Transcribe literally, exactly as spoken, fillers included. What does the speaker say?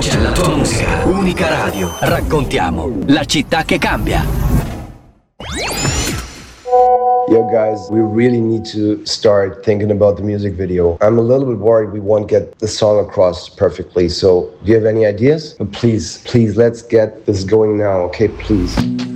c'è la tua musica. Unica radio. Raccontiamo la città che cambia. Yo guys, we really need to start thinking about the music video. I'm a little bit worried we won't get the song across perfectly, so do you have any ideas? But please, please, let's get this going now, okay? Please.